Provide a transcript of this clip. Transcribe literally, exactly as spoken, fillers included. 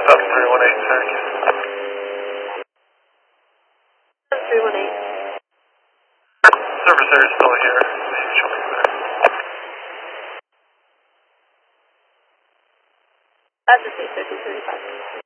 About three one eight, thank you. three one eight. Service area is still here. She'll be there. That's a C thirty thirty-five.